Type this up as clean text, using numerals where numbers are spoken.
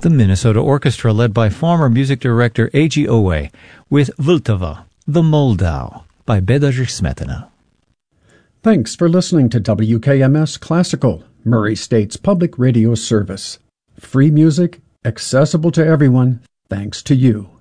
The Minnesota Orchestra, led by former music director A.G. Owe, with Vltava, the Moldau, by Bedřich Smetana. Thanks for listening to WKMS Classical, Murray State's public radio service. Free music, accessible to everyone, thanks to you.